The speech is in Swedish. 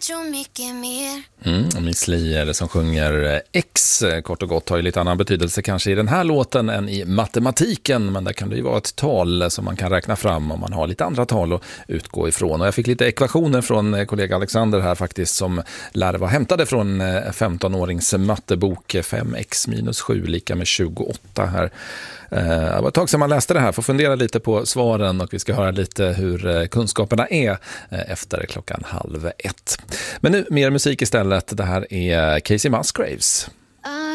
Miss Li är det som sjunger X, kort och gott, har ju lite annan betydelse kanske i den här låten än i matematiken, men där kan det ju vara ett tal som man kan räkna fram om man har lite andra tal att utgå ifrån. Och jag fick lite ekvationer från kollega Alexander här faktiskt, som lär vara hämtade från 15-årings mattebok. 5x minus 7 lika med 28 här. Det var ett tag sedan man läste det här, får fundera lite på svaren, och vi ska höra lite hur kunskaperna är efter 12:30. Men nu mer musik istället. Det här är Casey Musgraves.